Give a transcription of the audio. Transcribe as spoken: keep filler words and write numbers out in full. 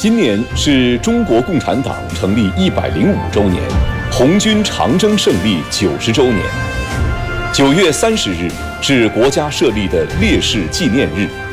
今年是中国共产党成立一百零五周年，红军长征胜利九十周年。九月三十日是国家设立的烈士纪念日。